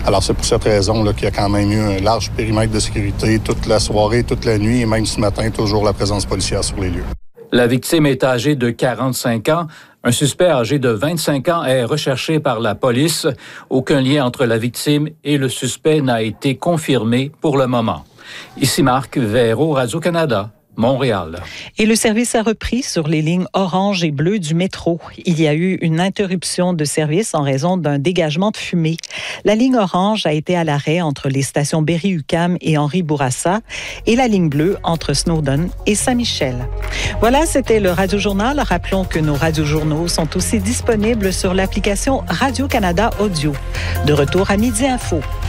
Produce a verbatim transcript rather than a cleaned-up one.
Alors, c'est pour cette raison là, qu'il y a quand même eu un large périmètre de sécurité toute la soirée, toute la nuit et même ce matin, toujours la présence policière sur les lieux. La victime est âgée de quarante-cinq ans. Un suspect âgé de vingt-cinq ans est recherché par la police. Aucun lien entre la victime et le suspect n'a été confirmé pour le moment. Ici Marc Véro, Radio-Canada. Montréal. Et le service a repris sur les lignes orange et bleu du métro. Il y a eu une interruption de service en raison d'un dégagement de fumée. La ligne orange a été à l'arrêt entre les stations Berry-UQAM et Henri-Bourassa et la ligne bleue entre Snowdon et Saint-Michel. Voilà, c'était le Radio-Journal. Rappelons que nos radiojournaux sont aussi disponibles sur l'application Radio-Canada Audio. De retour à Midi Info.